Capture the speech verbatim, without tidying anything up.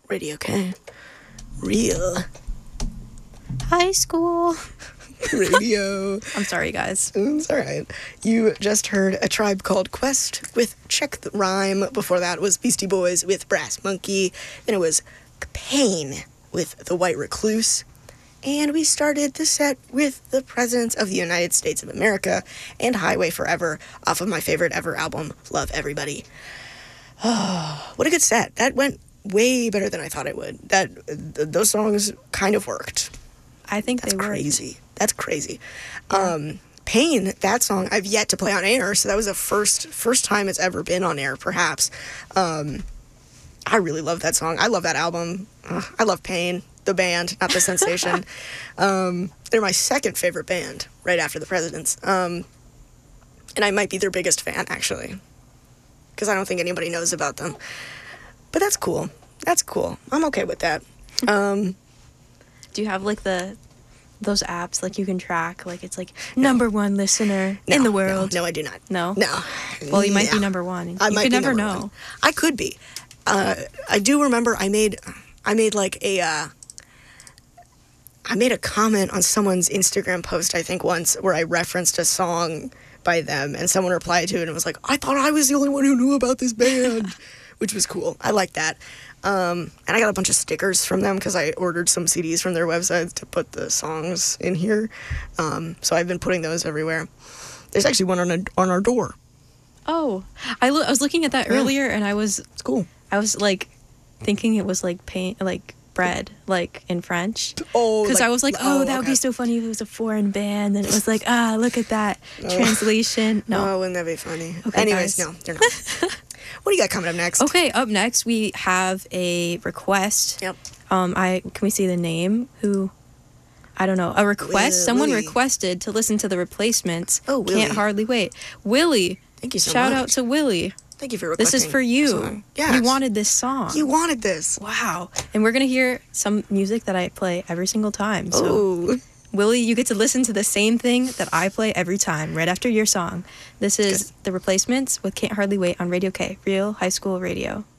Radio K. Real. High school. Radio. I'm sorry, guys. It's all right. You just heard A Tribe Called Quest with Check the Rhyme. Before that was Beastie Boys with Brass Monkey. Then it was Pain with The White Recluse. And we started the set with the Presidents of the United States of America and Highway Forever off of my favorite ever album, Love Everybody. Oh, what a good set. That went way better than I thought it would. That th- Those songs kind of worked. I think That's they were crazy. That's crazy. Yeah. Um, Pain, that song, I've yet to play on air, so that was the first first time it's ever been on air, perhaps. Um, I really love that song. I love that album. Uh, I love Pain, the band, not the sensation. um, they're my second favorite band, right after the Presidents. Um, and I might be their biggest fan, actually, because I don't think anybody knows about them. But that's cool. That's cool. I'm okay with that. Um, Do you have, like, the... those apps, like, you can track, like, it's like number one listener no, in the world? No, no, I do not. No? No. Well, you might yeah. be number one. I you might could be never number know. one. I could be. Uh, I do remember I made, I made like a, uh, I made a comment on someone's Instagram post, I think once, where I referenced a song by them, and someone replied to it and was like, I thought I was the only one who knew about this band, which was cool. I like that. Um, and I got a bunch of stickers from them because I ordered some C Ds from their website to put the songs in here. Um, so I've been putting those everywhere. There's actually one on a, on our door. Oh, I, lo- I was looking at that Yeah. earlier, and I was It's cool. I was like thinking it was like paint, like bread, like in French. Oh, Because like- I was like, oh, oh, that would okay. be so funny if it was a foreign band, and it was like, ah, look at that translation. No. Oh, wouldn't that be funny? Okay, Anyways, guys. no, they're not. What do you got coming up next? Okay, up next we have a request. Yep. Um, I can we see the name? Who? I don't know. A request. Will- Someone Willie. requested to listen to the Replacements. Oh, Willie. Can't hardly wait. Willie. Thank you so Shout much. out to Willie. Thank you for This requesting. is for you. song. Yes. You wanted this song. You wanted this. Wow. And we're gonna hear some music that I play every single time. So Oh. Willie, you get to listen to the same thing that I play every time, right after your song. This is The Replacements with Can't Hardly Wait on Radio K, Real High School Radio.